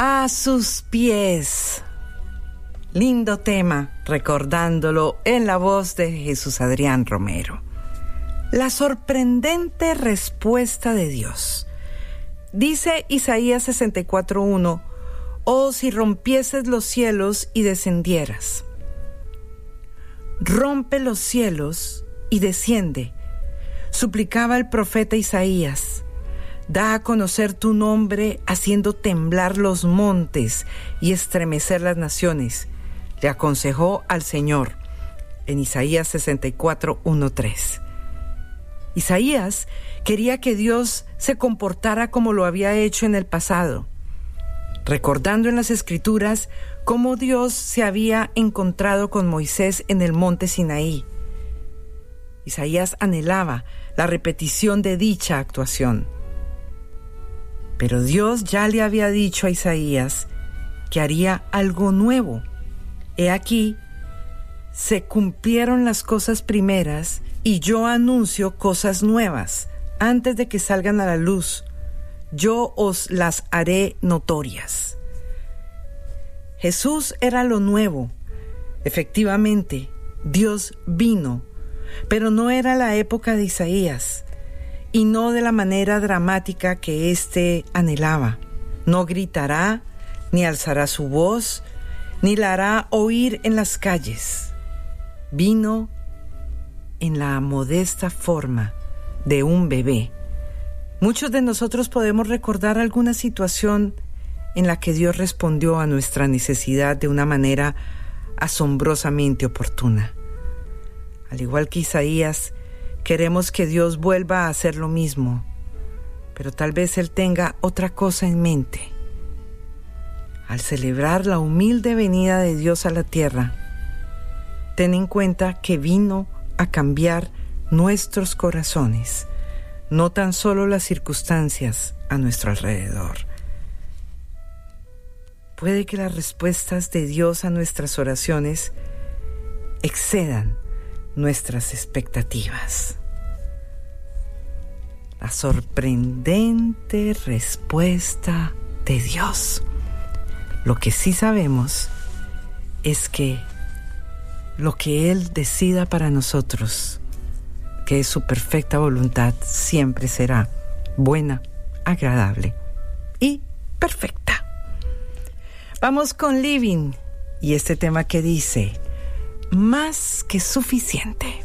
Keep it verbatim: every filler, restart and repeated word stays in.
A sus pies. Lindo tema, recordándolo en la voz de Jesús Adrián Romero. La sorprendente respuesta de Dios. Dice Isaías sesenta y cuatro uno, oh, si rompieses los cielos y descendieras. Rompe los cielos y desciende, suplicaba el profeta Isaías. Da a conocer tu nombre, haciendo temblar los montes y estremecer las naciones. Le aconsejó al Señor en Isaías sesenta y cuatro uno tres. Isaías quería que Dios se comportara como lo había hecho en el pasado, recordando en las Escrituras cómo Dios se había encontrado con Moisés en el monte Sinaí. Isaías anhelaba la repetición de dicha actuación. Pero Dios ya le había dicho a Isaías que haría algo nuevo. He aquí, se cumplieron las cosas primeras y yo anuncio cosas nuevas. Antes de que salgan a la luz, yo os las haré notorias. Jesús era lo nuevo. Efectivamente, Dios vino, pero no era la época de Isaías, y no de la manera dramática que éste anhelaba. No gritará, ni alzará su voz, ni la hará oír en las calles. Vino en la modesta forma de un bebé. Muchos de nosotros podemos recordar alguna situación en la que Dios respondió a nuestra necesidad de una manera asombrosamente oportuna. Al igual que Isaías, queremos que Dios vuelva a hacer lo mismo, pero tal vez Él tenga otra cosa en mente. Al celebrar la humilde venida de Dios a la tierra, ten en cuenta que vino a cambiar nuestros corazones, no tan solo las circunstancias a nuestro alrededor. Puede que las respuestas de Dios a nuestras oraciones excedan nuestras expectativas. La sorprendente respuesta de Dios. Lo que sí sabemos es que lo que Él decida para nosotros, que es su perfecta voluntad, siempre será buena, agradable y perfecta. Vamos con Living y este tema que dice: más que suficiente.